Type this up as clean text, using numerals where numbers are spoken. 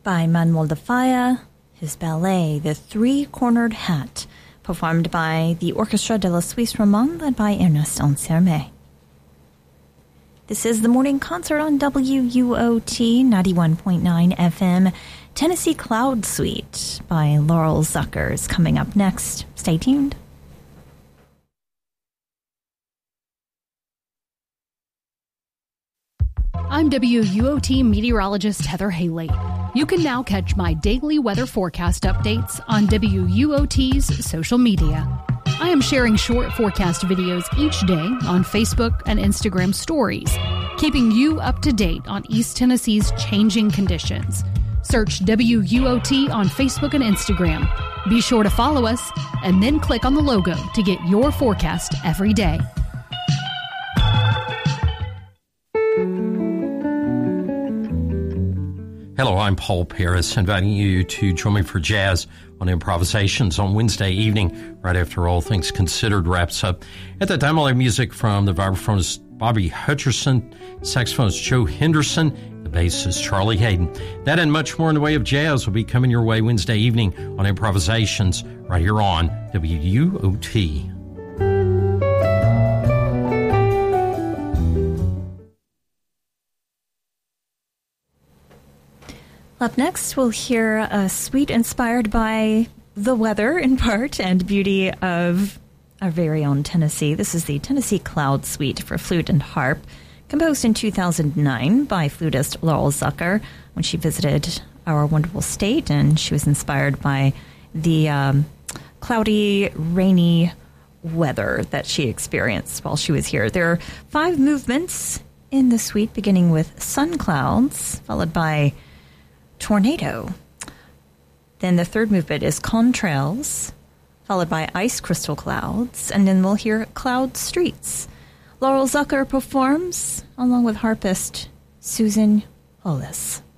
by Manuel de Falla, his ballet, The Three-Cornered Hat, performed by the Orchestra de la Suisse Romande, led by Ernest Ansermet. This is the morning concert on WUOT 91.9 FM. Tennessee Cloud Suite by Laurel Zuckers coming up next. Stay tuned. I'm WUOT meteorologist Heather Haley. You can now catch my daily weather forecast updates on WUOT's social media. I am sharing short forecast videos each day on Facebook and Instagram stories, keeping you up to date on East Tennessee's changing conditions. Search WUOT on Facebook and Instagram. Be sure to follow us and then click on the logo to get your forecast every day. Hello, I'm Paul Paris, inviting you to join me for Jazz on Improvisations on Wednesday evening, right after All Things Considered wraps up. At that time, I'll have music from the vibraphonist Bobby Hutcherson, saxophonist Joe Henderson, the bassist Charlie Hayden. That and much more in the way of jazz will be coming your way Wednesday evening on Improvisations right here on WUOT. Up next, we'll hear a suite inspired by the weather, in part, and beauty of our very own Tennessee. This is the Tennessee Cloud Suite for flute and harp, composed in 2009 by flutist Laurel Zucker when she visited our wonderful state, and she was inspired by the cloudy, rainy weather that she experienced while she was here. There are 5 movements in the suite, beginning with sun clouds, followed by tornado. Then the third movement is contrails, followed by ice crystal clouds, and then we'll hear cloud streets. Laurel Zucker performs along with harpist Susan Hollis.